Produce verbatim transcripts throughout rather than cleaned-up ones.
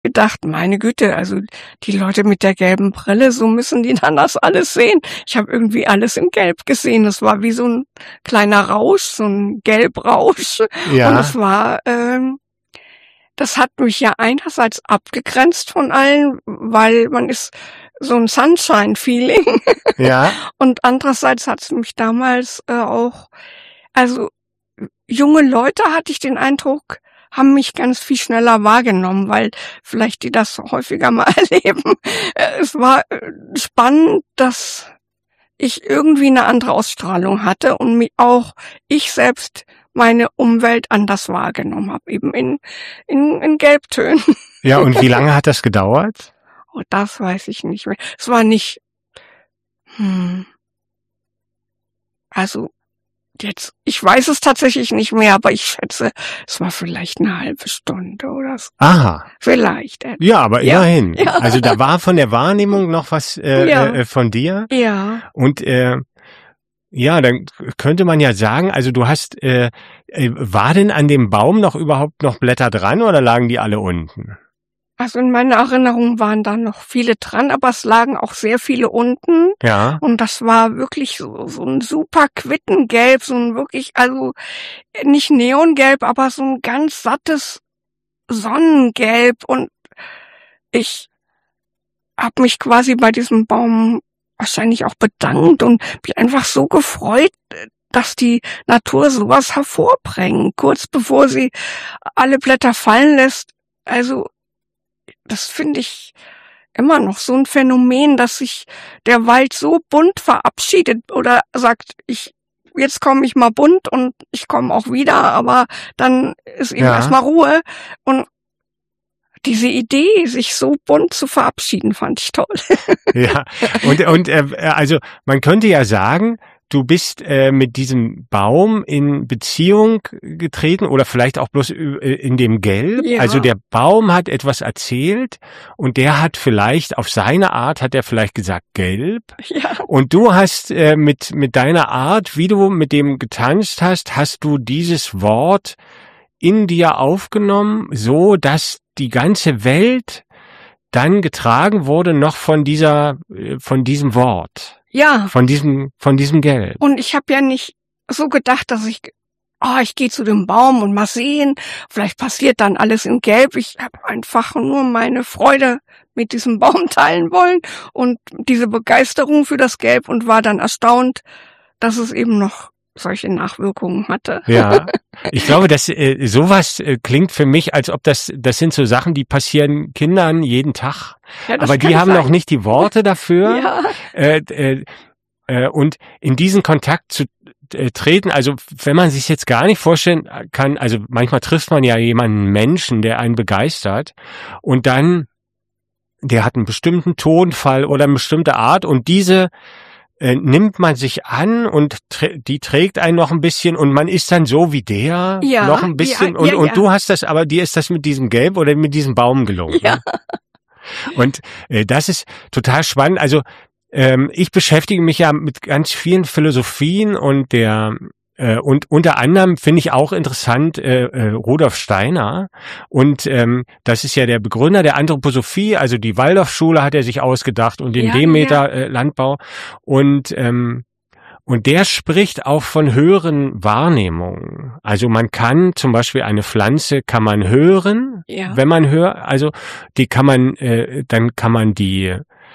gedacht, meine Güte, also die Leute mit der gelben Brille, so müssen die dann das alles sehen. Ich habe irgendwie alles in Gelb gesehen. Das war wie so ein kleiner Rausch, so ein Gelbrausch. Ja. Und es war, ähm, das hat mich ja einerseits abgegrenzt von allen, weil man ist so ein Sunshine-Feeling. Ja. Und andererseits hat es mich damals äh, auch, also junge Leute, hatte ich den Eindruck, haben mich ganz viel schneller wahrgenommen, weil vielleicht die das häufiger mal erleben. Es war spannend, dass ich irgendwie eine andere Ausstrahlung hatte und mich auch ich selbst meine Umwelt anders wahrgenommen habe, eben in, in, in Gelbtönen. Ja, und wie lange hat das gedauert? Oh, das weiß ich nicht mehr. Es war nicht, hm, also jetzt, ich weiß es tatsächlich nicht mehr, aber ich schätze, es war vielleicht eine halbe Stunde oder so. Aha. Vielleicht. Ja, aber ja. immerhin. Ja. Also da war von der Wahrnehmung noch was äh, ja. äh, von dir. Ja. Und äh, ja, dann könnte man ja sagen, also du hast, äh, äh, war denn an dem Baum noch überhaupt noch Blätter dran oder lagen die alle unten? Also in meiner Erinnerung waren da noch viele dran, aber es lagen auch sehr viele unten. Ja. Und das war wirklich so, so ein super Quittengelb, so ein wirklich, also nicht Neongelb, aber so ein ganz sattes Sonnengelb. Und ich habe mich quasi bei diesem Baum wahrscheinlich auch bedankt und mich einfach so gefreut, dass die Natur sowas hervorbringt, kurz bevor sie alle Blätter fallen lässt. Also das finde ich immer noch so ein Phänomen, dass sich der Wald so bunt verabschiedet oder sagt, ich jetzt komme ich mal bunt und ich komme auch wieder, aber dann ist eben Ja. erstmal Ruhe. Und diese Idee, sich so bunt zu verabschieden, fand ich toll. Ja, und und äh, also man könnte ja sagen, du bist äh, mit diesem Baum in Beziehung getreten oder vielleicht auch bloß äh, in dem Gelb. Ja. Also der Baum hat etwas erzählt und der hat vielleicht auf seine Art hat er vielleicht gesagt Gelb. Ja. Und du hast äh, mit mit deiner Art, wie du mit dem getanzt hast, hast du dieses Wort in dir aufgenommen, so dass die ganze Welt dann getragen wurde noch von dieser von diesem Wort. Ja. Von diesem, von diesem Gelb. Und ich habe ja nicht so gedacht, dass ich, oh, ich gehe zu dem Baum und mal sehen, vielleicht passiert dann alles in Gelb. Ich habe einfach nur meine Freude mit diesem Baum teilen wollen und diese Begeisterung für das Gelb und war dann erstaunt, dass es eben noch solche Nachwirkungen hatte. Ja, ich glaube, dass äh, sowas äh, klingt für mich, als ob das, das sind so Sachen, die passieren Kindern jeden Tag. Ja, das aber die kann haben sein. noch nicht die Worte dafür. Ja. Äh, äh, äh, und in diesen Kontakt zu äh, treten, also wenn man sich jetzt gar nicht vorstellen kann, also manchmal trifft man ja jemanden Menschen, der einen begeistert und dann, der hat einen bestimmten Tonfall oder eine bestimmte Art und diese äh, nimmt man sich an und tr- die trägt einen noch ein bisschen und man ist dann so wie der Ja, noch ein bisschen ja, und ja, und ja. du hast das, aber dir ist das mit diesem Gelb oder mit diesem Baum gelungen. Ja. Ne? Und äh, das ist total spannend. Also ähm, ich beschäftige mich ja mit ganz vielen Philosophien und der äh, und unter anderem finde ich auch interessant äh, äh, Rudolf Steiner und ähm, das ist ja der Begründer der Anthroposophie, also die Waldorfschule hat er sich ausgedacht und den Ja, Demeter äh, Landbau und ähm, und der spricht auch von höheren Wahrnehmungen. Also man kann zum Beispiel eine Pflanze kann man hören, Ja. wenn man hört, also die kann man, äh, dann kann man die,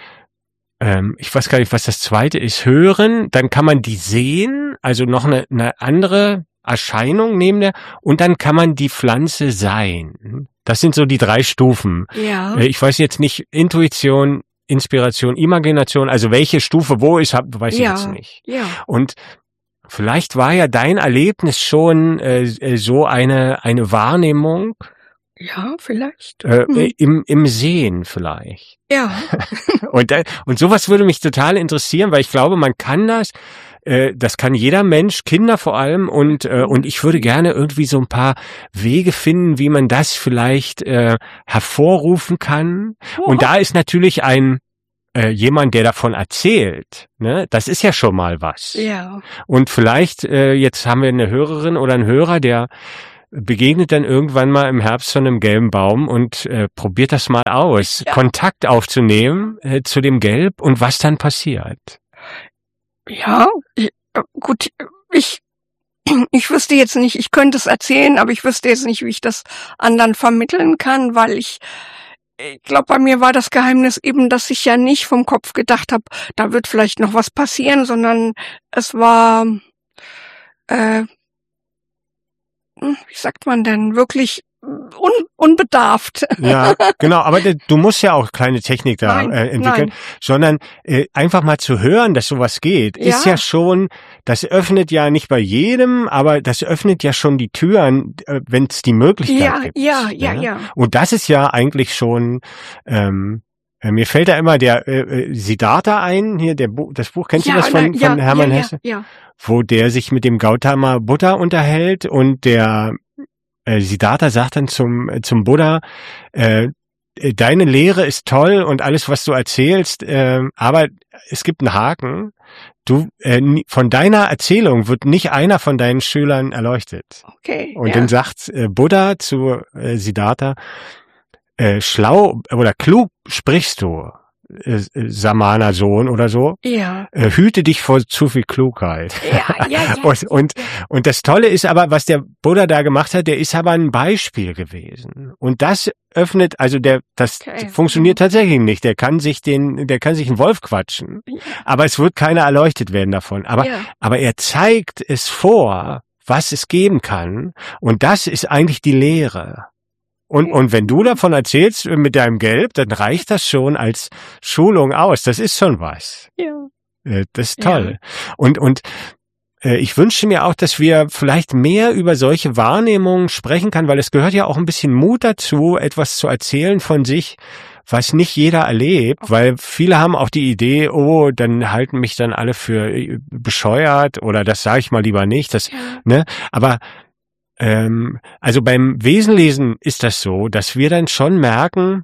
ähm, ich weiß gar nicht, was das zweite ist, hören, dann kann man die sehen, also noch eine, eine andere Erscheinung neben der, und dann kann man die Pflanze sein. Das sind so die drei Stufen. Ja. Äh, ich weiß jetzt nicht, Intuition, Inspiration, Imagination, also welche Stufe wo ist, hab, weiß Ja. ich jetzt nicht. Ja. Und vielleicht war ja dein Erlebnis schon äh, so eine eine Wahrnehmung Ja, vielleicht. äh, Hm. im im Sehen vielleicht. Ja. Und da, und sowas würde mich total interessieren, weil ich glaube, man kann das, äh, das kann jeder Mensch, Kinder vor allem, und äh, und ich würde gerne irgendwie so ein paar Wege finden, wie man das vielleicht äh, hervorrufen kann. Und da ist natürlich ein äh, jemand, der davon erzählt, ne, das ist ja schon mal was. Ja. Und vielleicht, äh, jetzt haben wir eine Hörerin oder einen Hörer, der begegnet dann irgendwann mal im Herbst von einem gelben Baum und äh, probiert das mal aus, Ja. Kontakt aufzunehmen äh, zu dem Gelb und was dann passiert. Ja, ich, äh, gut, ich, ich wüsste jetzt nicht, ich könnte es erzählen, aber ich wüsste jetzt nicht, wie ich das anderen vermitteln kann, weil ich, ich glaube, bei mir war das Geheimnis eben, dass ich ja nicht vom Kopf gedacht habe, da wird vielleicht noch was passieren, sondern es war, äh, wie sagt man denn, wirklich un, unbedarft. Ja, genau, aber de, du musst ja auch keine Technik da Nein, äh, entwickeln, nein. sondern äh, einfach mal zu hören, dass sowas geht, Ja. ist ja schon, das öffnet ja nicht bei jedem, aber das öffnet ja schon die Türen, äh, wenn es die Möglichkeit Ja, gibt. ja, ja, ne? ja. Und das ist ja eigentlich schon, ähm, äh, mir fällt da immer der äh, äh, Siddhartha ein, hier der Bu- das Buch, kennst ja, du das von, na, von ja, Hermann ja, Hesse? Ja, Wo der sich mit dem Gautama Buddha unterhält und der äh, Siddhartha sagt dann zum äh, zum Buddha, äh, deine Lehre ist toll und alles, was du erzählst, äh, aber es gibt einen Haken. Du äh, von deiner Erzählung wird nicht einer von deinen Schülern erleuchtet. okay. Und ja. dann sagt äh, Buddha zu äh, Siddhartha, äh, schlau oder klug sprichst du, äh, Samana Sohn oder so. Ja, Äh, hüte dich vor zu viel Klugheit. ja, ja, ja. und, und, und das Tolle ist aber, was der Buddha da gemacht hat, der ist aber ein Beispiel gewesen. Und das öffnet, also der, das Okay. funktioniert tatsächlich nicht. Der kann sich den, der kann sich einen Wolf quatschen. Ja. Aber es wird keiner erleuchtet werden davon. Aber, Ja. aber er zeigt es vor, was es geben kann. Und das ist eigentlich die Lehre. Und, und wenn du davon erzählst mit deinem Gelb, dann reicht das schon als Schulung aus. Das ist schon was. Ja. Äh, Das ist Ja. toll. Und, und äh, ich wünsche mir auch, dass wir vielleicht mehr über solche Wahrnehmungen sprechen kann, weil es gehört ja auch ein bisschen Mut dazu, etwas zu erzählen von sich, was nicht jeder erlebt, weil viele haben auch die Idee, oh, dann halten mich dann alle für äh, bescheuert oder das sage ich mal lieber nicht. Das, Ja. ne? Aber ähm, also beim Wesenlesen ist das so, dass wir dann schon merken,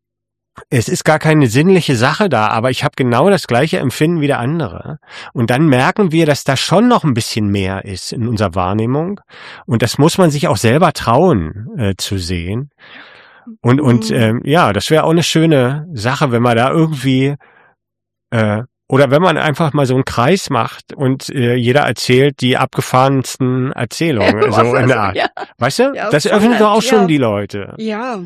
es ist gar keine sinnliche Sache da, aber ich habe genau das gleiche Empfinden wie der andere. Und dann merken wir, dass da schon noch ein bisschen mehr ist in unserer Wahrnehmung. Und das muss man sich auch selber trauen äh, zu sehen. Und, und Mhm. ähm, ja, das wäre auch eine schöne Sache, wenn man da irgendwie äh, oder wenn man einfach mal so einen Kreis macht und äh, jeder erzählt die abgefahrensten Erzählungen, Was so in also, der Art. ja. Weißt du? Ja, Das voll öffnet doch auch nett, schon ja. die Leute. Ja.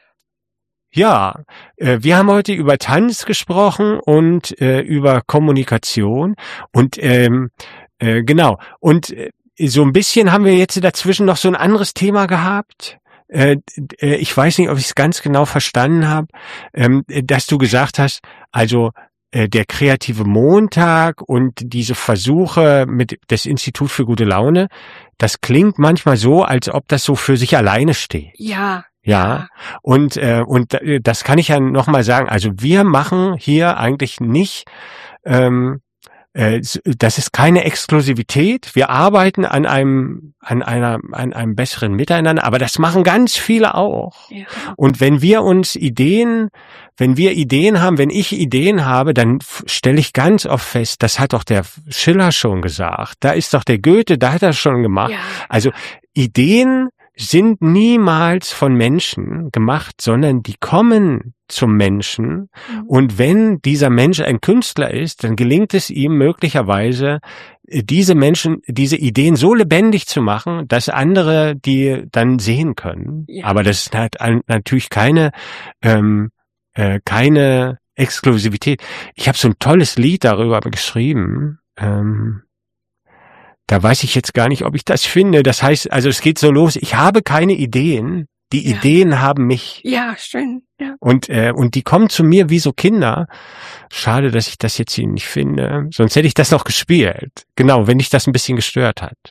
Ja, äh, wir haben heute über Tanz gesprochen und äh, über Kommunikation und ähm, äh, genau. Und äh, so ein bisschen haben wir jetzt dazwischen noch so ein anderes Thema gehabt. Äh, äh, ich weiß nicht, ob ich es ganz genau verstanden habe, ähm, dass du gesagt hast, also äh, der kreative Montag und diese Versuche mit das Institut für gute Laune, das klingt manchmal so, als ob das so für sich alleine steht. Ja. Ja, und äh, und äh, das kann ich ja noch mal sagen. Also wir machen hier eigentlich nicht, ähm, äh, das ist keine Exklusivität. Wir arbeiten an einem an einer an einem besseren Miteinander, aber das machen ganz viele auch. Ja. Und wenn wir uns Ideen, wenn wir Ideen haben, wenn ich Ideen habe, dann stelle ich ganz oft fest, das hat doch der Schiller schon gesagt. Da ist doch der Goethe, da hat er schon gemacht. Ja. Also Ideen sind niemals von Menschen gemacht, sondern die kommen zum Menschen. Mhm. Und wenn dieser Mensch ein Künstler ist, dann gelingt es ihm möglicherweise, diese Menschen, diese Ideen so lebendig zu machen, dass andere die dann sehen können. Ja. Aber das ist halt natürlich keine, ähm, äh, keine Exklusivität. Ich habe so ein tolles Lied darüber geschrieben. Ähm, Da weiß ich jetzt gar nicht, ob ich das finde. Das heißt, also es geht so los, ich habe keine Ideen, die Ja. Ideen haben mich. Ja, schön. Ja. Und äh, und die kommen zu mir wie so Kinder. Schade, dass ich das jetzt hier nicht finde. Sonst hätte ich das noch gespielt. Genau, wenn dich das ein bisschen gestört hat.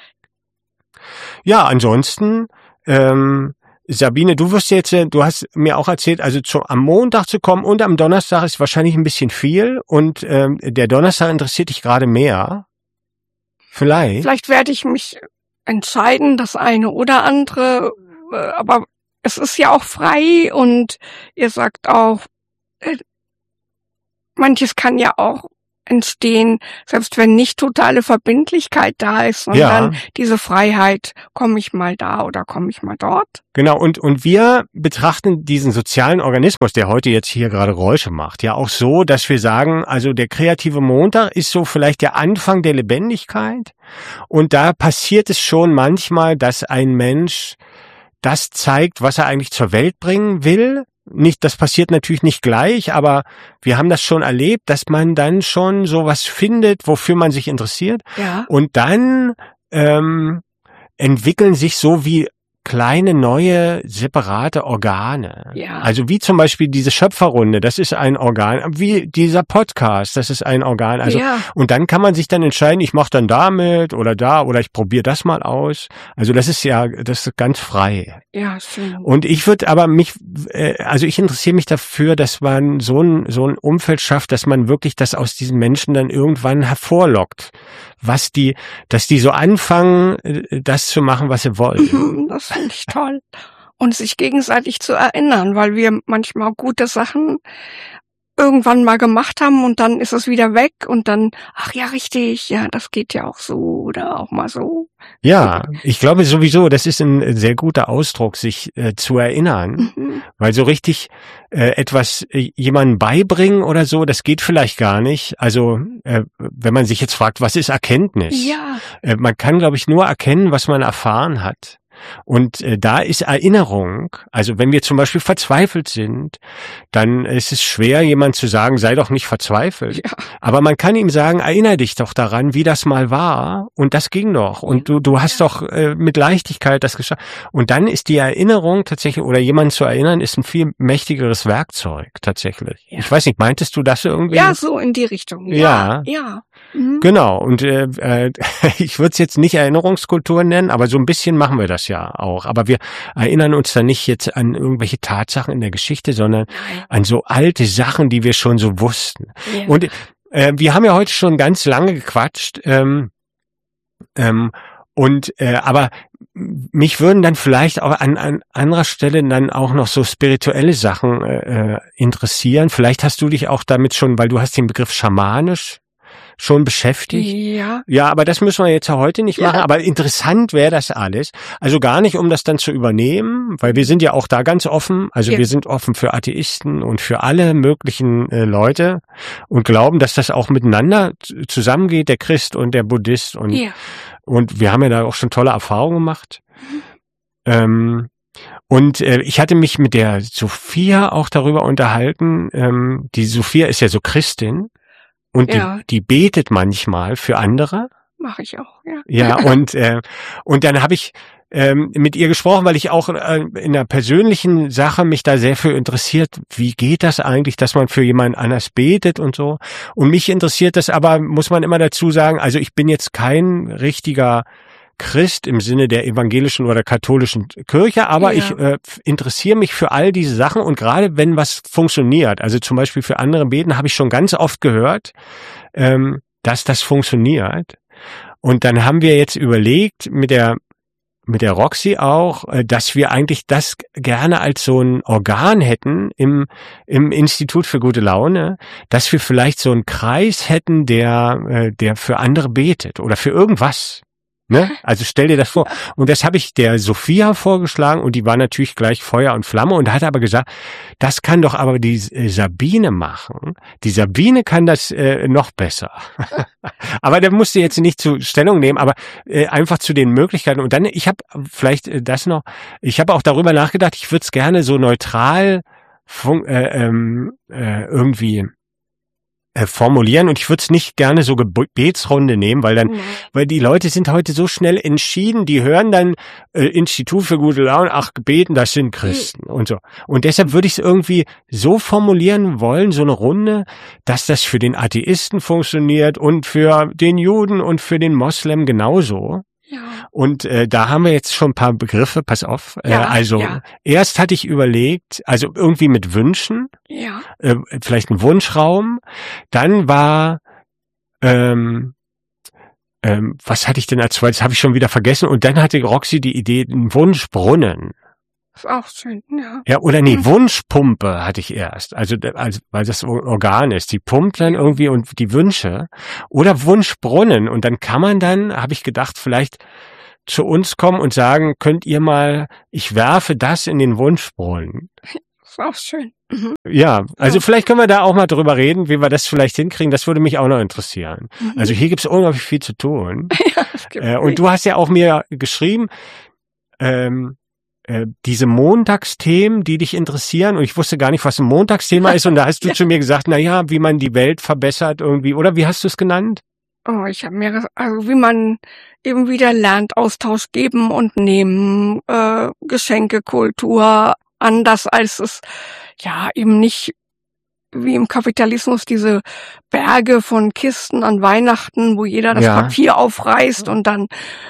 Ja, ansonsten, ähm, Sabine, du wirst jetzt, du hast mir auch erzählt, also zu, am Montag zu kommen und am Donnerstag ist wahrscheinlich ein bisschen viel. Und ähm, der Donnerstag interessiert dich gerade mehr. Vielleicht. Vielleicht werde ich mich entscheiden, das eine oder andere, äh, aber es ist ja auch frei und ihr sagt auch, äh, manches kann ja auch entstehen, selbst wenn nicht totale Verbindlichkeit da ist, sondern Ja. diese Freiheit, komme ich mal da oder komme ich mal dort. Genau, und, und wir betrachten diesen sozialen Organismus, der heute jetzt hier gerade Geräusche macht, ja auch so, dass wir sagen, also der kreative Montag ist so vielleicht der Anfang der Lebendigkeit, und da passiert es schon manchmal, dass ein Mensch das zeigt, was er eigentlich zur Welt bringen will. Nicht, das passiert natürlich nicht gleich, aber wir haben das schon erlebt, dass man dann schon sowas findet, wofür man sich interessiert. Ja. Und dann ähm, entwickeln sich so wie kleine, neue, separate Organe. Ja. Also wie zum Beispiel diese Schöpferrunde, das ist ein Organ, wie dieser Podcast, das ist ein Organ. Also Ja. und dann kann man sich dann entscheiden, ich mache dann damit oder da oder ich probiere das mal aus. Also das ist ja, das ist ganz frei. Ja, schön. Und ich würde aber mich, äh, also ich interessiere mich dafür, dass man so ein so ein Umfeld schafft, dass man wirklich das aus diesen Menschen dann irgendwann hervorlockt, was die, dass die so anfangen, äh, das zu machen, was sie wollen. Das finde ich toll. Und sich gegenseitig zu erinnern, weil wir manchmal gute Sachen irgendwann mal gemacht haben und dann ist es wieder weg und dann, ach ja, richtig, ja, das geht ja auch so oder auch mal so. Ja, ich glaube sowieso, das ist ein sehr guter Ausdruck, sich äh, zu erinnern, Mhm. weil so richtig äh, etwas äh, jemandem beibringen oder so, das geht vielleicht gar nicht. Also äh, wenn man sich jetzt fragt, was ist Erkenntnis? Ja, Äh, man kann, glaube ich, nur erkennen, was man erfahren hat. Und äh, da ist Erinnerung, also wenn wir zum Beispiel verzweifelt sind, dann ist es schwer, jemand zu sagen, sei doch nicht verzweifelt. ja, Aber man kann ihm sagen, erinnere dich doch daran, wie das mal war, und das ging doch. Und du, du hast doch äh, mit Leichtigkeit das geschafft. Und dann ist die Erinnerung tatsächlich, oder jemanden zu erinnern, ist ein viel mächtigeres Werkzeug tatsächlich. Ja. Ich weiß nicht, meintest du das irgendwie? ja, so in die Richtung. Ja. Ja, ja. Mhm. Genau, und äh, äh, ich würde es jetzt nicht Erinnerungskultur nennen, aber so ein bisschen machen wir das ja auch. Aber wir erinnern uns dann nicht jetzt an irgendwelche Tatsachen in der Geschichte, sondern Nein. an so alte Sachen, die wir schon so wussten. Ja. Und äh, wir haben ja heute schon ganz lange gequatscht, ähm, ähm, und äh, aber mich würden dann vielleicht auch an, an anderer Stelle dann auch noch so spirituelle Sachen äh, interessieren. Vielleicht hast du dich auch damit schon, weil du hast den Begriff schamanisch schon beschäftigt. Ja, Ja, aber das müssen wir jetzt ja heute nicht Ja. machen. Aber interessant wäre das alles. Also gar nicht, um das dann zu übernehmen, weil wir sind ja auch da ganz offen. Also Ja. wir sind offen für Atheisten und für alle möglichen äh, Leute und glauben, dass das auch miteinander z- zusammengeht, der Christ und der Buddhist. Und, ja. und wir haben ja da auch schon tolle Erfahrungen gemacht. Ähm, und äh, ich hatte mich mit der Sophia auch darüber unterhalten. Ähm, die Sophia ist ja so Christin. Und Ja. die, die betet manchmal für andere. Mache ich auch, ja. Ja, und äh, und dann habe ich ähm, mit ihr gesprochen, weil ich auch äh, in der persönlichen Sache mich da sehr für interessiert. Wie geht das eigentlich, dass man für jemanden anders betet und so? Und mich interessiert das aber, muss man immer dazu sagen, also ich bin jetzt kein richtiger Christ im Sinne der evangelischen oder katholischen Kirche, aber Ja. ich äh, interessiere mich für all diese Sachen, und gerade wenn was funktioniert, also zum Beispiel für andere beten, habe ich schon ganz oft gehört, ähm, dass das funktioniert. Und dann haben wir jetzt überlegt mit der mit der Roxy auch, äh, dass wir eigentlich das gerne als so ein Organ hätten im im Institut für gute Laune, dass wir vielleicht so einen Kreis hätten, der äh, der für andere betet oder für irgendwas. Ne? Also stell dir das vor. Und das habe ich der Sophia vorgeschlagen, und die war natürlich gleich Feuer und Flamme und hat aber gesagt, das kann doch aber die äh, Sabine machen. Die Sabine kann das äh, noch besser. Aber der musste jetzt nicht zu Stellung nehmen, aber äh, einfach zu den Möglichkeiten. Und dann, ich habe vielleicht äh, das noch, ich habe auch darüber nachgedacht, ich würde es gerne so neutral fun äh, ähm, äh, irgendwie äh, formulieren, und ich würde es nicht gerne so Gebetsrunde nehmen, weil dann, Nein. weil die Leute sind heute so schnell entschieden, die hören dann äh, Institut für gute Laune, ach, beten, das sind Christen und so. Und deshalb würde ich es irgendwie so formulieren wollen, so eine Runde, dass das für den Atheisten funktioniert und für den Juden und für den Moslem genauso. Ja. Und äh, da haben wir jetzt schon ein paar Begriffe, pass auf. Äh, Ja, also ja. erst hatte ich überlegt, also irgendwie mit Wünschen, Ja. äh, vielleicht ein Wunschraum. Dann war, ähm, ähm, was hatte ich denn als zweites? Habe ich schon wieder vergessen. Und dann hatte Roxy die Idee, ein Wunschbrunnen. Ist auch schön, ja. Ja, oder nee, Wunschpumpe hatte ich erst. Also, also weil das Organ ist. Die pumpt dann irgendwie und die Wünsche. Oder Wunschbrunnen. Und dann kann man dann, habe ich gedacht, vielleicht zu uns kommen und sagen, könnt ihr mal, ich werfe das in den Wunschbrunnen. Ist auch schön. Mhm. Ja, also ja. Vielleicht können wir da auch mal drüber reden, wie wir das vielleicht hinkriegen. Das würde mich auch noch interessieren. Mhm. Also hier gibt's unglaublich viel zu tun. Ja, das gibt äh, und du hast ja auch mir geschrieben, ähm, äh, diese Montagsthemen, die dich interessieren. Und ich wusste gar nicht, was ein Montagsthema ist. Und da hast du ja. zu mir gesagt, na ja, wie man die Welt verbessert irgendwie. Oder wie hast du es genannt? Oh, ich habe mir, also wie man eben wieder lernt, Austausch geben und nehmen, äh, Geschenkekultur, anders als es ja eben nicht wie im Kapitalismus diese Berge von Kisten an Weihnachten, wo jeder das ja. Papier aufreißt und dann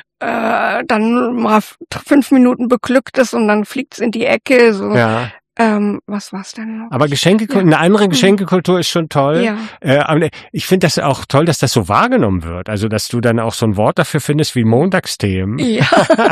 äh, dann mal fünf Minuten beglückt ist und dann fliegt's in die Ecke. So. Ja. Ähm, was war's denn noch? Aber Geschenkekultur, ja. eine andere Geschenkekultur ist schon toll. Ja. Äh, aber ich finde das auch toll, dass das so wahrgenommen wird. Also, dass du dann auch so ein Wort dafür findest wie Montagsthemen. Ja.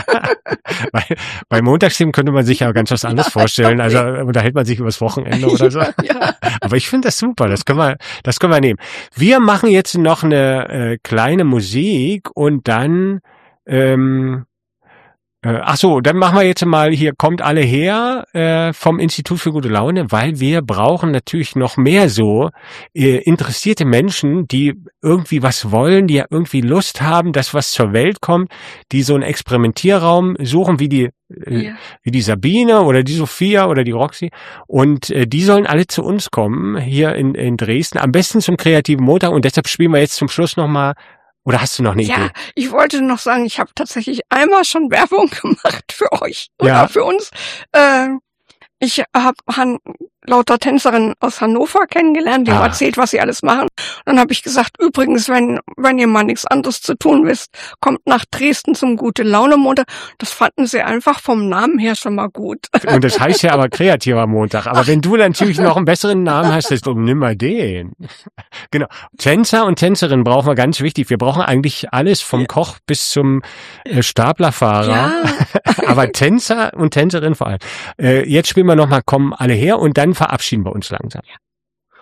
bei, bei Montagsthemen könnte man sich ja ganz was anderes ja, vorstellen. Also, unterhält man sich übers Wochenende oder so. Ja. Aber ich finde das super. Das können wir, das können wir nehmen. Wir machen jetzt noch eine äh, kleine Musik und dann, ähm, Äh, ach so, dann machen wir jetzt mal hier, kommt alle her äh, vom Institut für gute Laune, weil wir brauchen natürlich noch mehr so äh, interessierte Menschen, die irgendwie was wollen, die ja irgendwie Lust haben, dass was zur Welt kommt, die so einen Experimentierraum suchen, wie die äh, ja. wie die Sabine oder die Sophia oder die Roxy. Und äh, die sollen alle zu uns kommen, hier in, in Dresden, am besten zum kreativen Montag. Und deshalb spielen wir jetzt zum Schluss nochmal. Oder hast du noch eine ja, Idee? Ja, ich wollte noch sagen, ich habe tatsächlich einmal schon Werbung gemacht für euch oder ja. für uns. Äh, ich habe Han- lauter Tänzerinnen aus Hannover kennengelernt, die ah. haben erzählt, was sie alles machen. Dann habe ich gesagt, übrigens, wenn wenn ihr mal nichts anderes zu tun wisst, kommt nach Dresden zum Gute-Laune-Montag. Das fanden sie einfach vom Namen her schon mal gut. Und das heißt ja aber kreativer Montag. Aber wenn du natürlich noch einen besseren Namen hast, dann nimm mal den. Genau. Tänzer und Tänzerinnen brauchen wir ganz wichtig. Wir brauchen eigentlich alles vom Koch bis zum äh, Staplerfahrer. Ja. Aber Tänzer und Tänzerinnen vor allem. Äh, jetzt spielen wir nochmal, kommen alle her und dann verabschieden wir uns langsam. Ja.